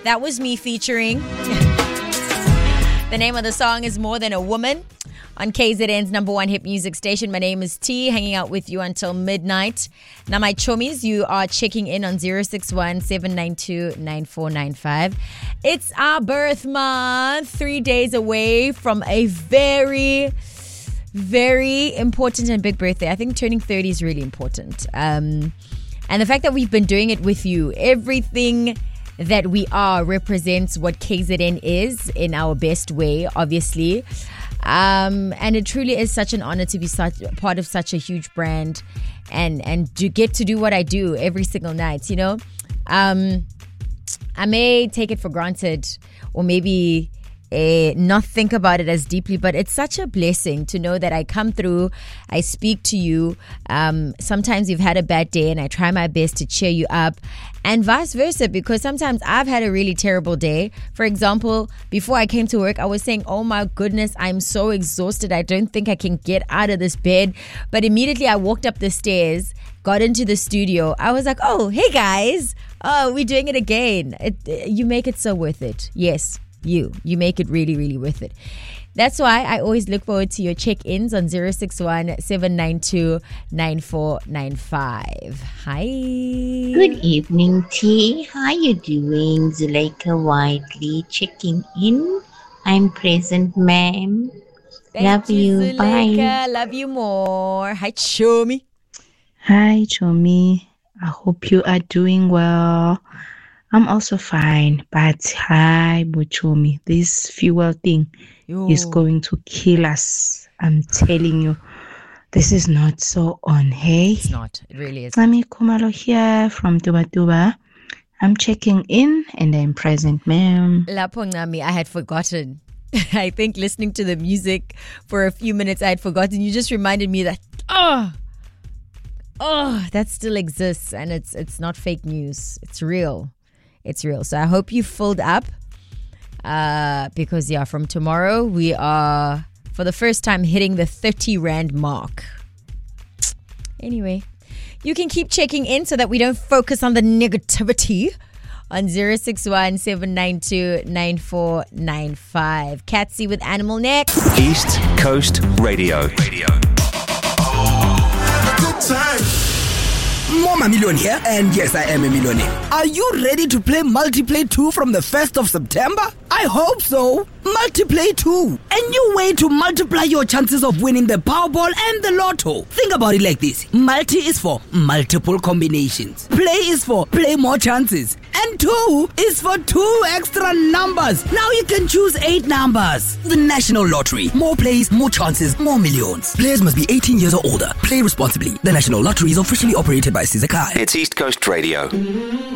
That was me featuring. The name of the song is More Than a Woman on KZN's #1 hit music station. My name is T, hanging out with you until midnight. Now, my chomies, you are checking in on 061-792-9495. It's our birth month, 3 days away from a very, very important and big birthday. I think turning 30 is really important. And the fact that we've been doing it with you, everything that we are represents what KZN is in our best way, obviously. And it truly is such an honor to be part of such a huge brand and to get to do what I do every single night, you know. I may take it for granted or maybe not think about it as deeply, but it's such a blessing to know that I come through, I speak to you. Sometimes you've had a bad day and I try my best to cheer you up, and vice versa, because sometimes I've had a really terrible day. For example, before I came to work, I was saying, oh my goodness, I'm so exhausted. I don't think I can get out of this bed. But immediately I walked up the stairs, got into the studio. I was like, oh, hey guys, we're doing it again. You make it so worth it. Yes. You make it really, really worth it. That's why I always look forward to your check-ins on 061-792-9495. Hi. Good evening, T. How you doing? Zuleika Whiteley checking in. I'm present, ma'am. Thank you, Zuleika. Bye. Love you more. Hi, Chomi. Hi, Chomi. I hope you are doing well. I'm also fine, but hi, Buchomi. This fuel thing is going to kill us. I'm telling you, this is not so on, hey? It's not. It really is. Mami Kumalo here from Tuba. I'm checking in and I'm present, ma'am. Lapho Ngami, I had forgotten. I think listening to the music for a few minutes, I had forgotten. You just reminded me that, that still exists, and it's not fake news. It's real. It's real. So I hope you filled up because, from tomorrow, we are, for the first time, hitting the 30 Rand mark. Anyway, you can keep checking in so that we don't focus on the negativity on 061-792-9495. Catsy with Animal Next. East Coast Radio. Good time. Mama Million here, and yes, I am a millionaire. Are you ready to play Multiplay 2 from the 1st of September? I hope so. Multiplay 2. A new way to multiply your chances of winning the Powerball and the Lotto. Think about it like this. Multi is for multiple combinations. Play is for play more chances. And 2 is for 2 extra numbers. Now you can choose 8 numbers. The National Lottery. More plays, more chances, more millions. Players must be 18 years or older. Play responsibly. The National Lottery is officially operated by Sizakai. It's East Coast Radio.